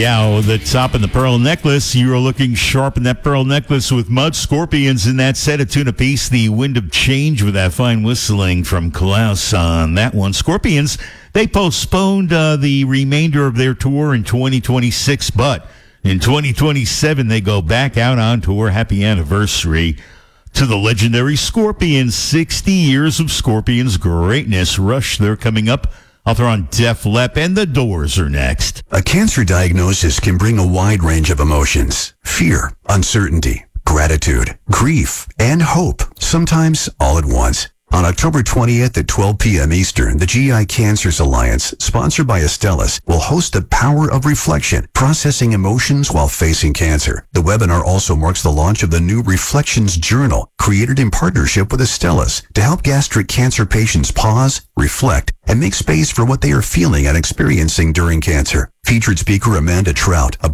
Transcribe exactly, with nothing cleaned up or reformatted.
Yeah, the top and the pearl necklace. You are looking sharp in that pearl necklace with Mud Scorpions in that set, a tune apiece. The Wind of Change with that fine whistling from Klaus on that one. Scorpions, they postponed uh, the remainder of their tour in twenty twenty-six, but in twenty twenty-seven, they go back out on tour. Happy anniversary to the legendary Scorpions. sixty years of Scorpions greatness. Rush, they're coming up. I'll throw on Def Leppard, and the Doors are next. A cancer diagnosis can bring a wide range of emotions. Fear, uncertainty, gratitude, grief, and hope, sometimes all at once. On October twentieth at twelve p.m. Eastern, the G I Cancers Alliance, sponsored by Astellas, will host the Power of Reflection, Processing Emotions While Facing Cancer. The webinar also marks the launch of the new Reflections Journal, created in partnership with Astellas to help gastric cancer patients pause, reflect, and make space for what they are feeling and experiencing during cancer. Featured speaker Amanda Trout, a